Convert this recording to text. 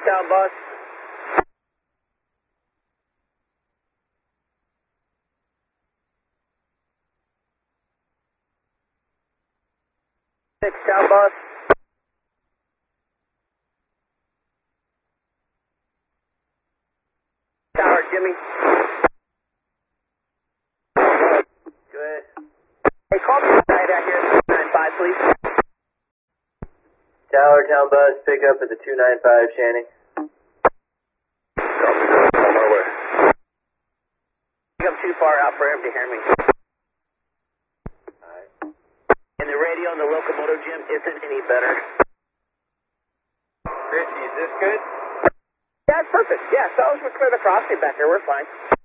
Town bus. Town bus. Tower, Jimmy. Good. Hey, call me tonight out here at 295, please. Tower, town bus, pick up at the 295, Channing. Copy that. On my way. I think I'm too far out for him to hear me. Alright. And the radio in the locomotive, Jim, isn't any better. Richie, is this good? Yeah, it's perfect. Yeah, so we're clear the crossing back there. We're fine.